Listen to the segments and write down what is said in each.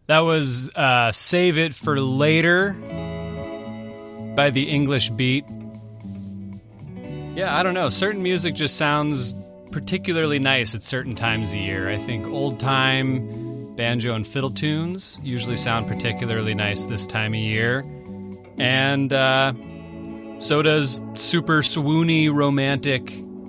That was Save It for Later by The English Beat. Yeah, I don't know. Certain music just sounds particularly nice at certain times of year. I think old-time banjo and fiddle tunes usually sound particularly nice this time of year. And so does super swoony, romantic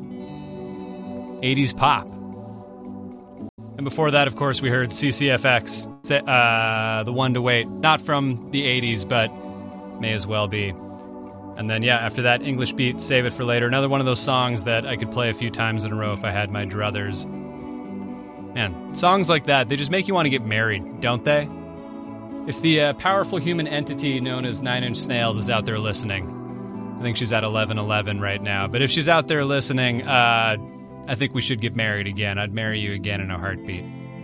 80s pop. And before that, of course, we heard CCFX, The One to Wait. Not from the 80s, but may as well be. And then, yeah, after that, English Beat, Save It for Later. Another one of those songs that I could play a few times in a row if I had my druthers. Man, songs like that, they just make you want to get married, don't they? If the powerful human entity known as Nine Inch Nails is out there listening, I think she's at 1111 right now. But if she's out there listening, I think we should get married again. I'd marry you again in a heartbeat.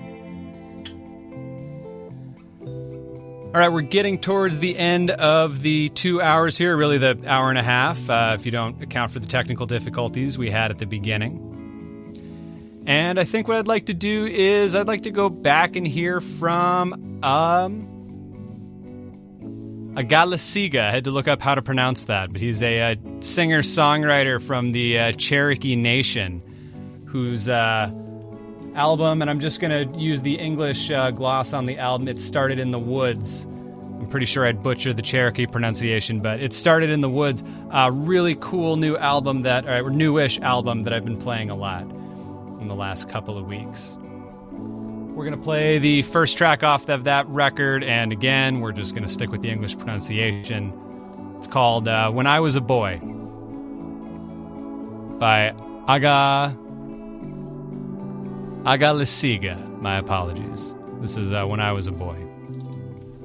All right, we're getting towards the end of the 2 hours here, really the hour and a half, if you don't account for the technical difficulties we had at the beginning. And I think what I'd like to do is I'd like to go back and hear from Agalesiga. I had to look up how to pronounce that, but he's a singer-songwriter from the Cherokee Nation, whose album, and I'm just going to use the English gloss on the album, It Started in the Woods. I'm pretty sure I'd butcher the Cherokee pronunciation, but It Started in the Woods. A really cool new album or newish album that I've been playing a lot in the last couple of weeks. We're going to play the first track off of that record, and again, we're just going to stick with the English pronunciation. It's called When I Was a Boy by Agalesiga. My apologies. This is When I Was a Boy.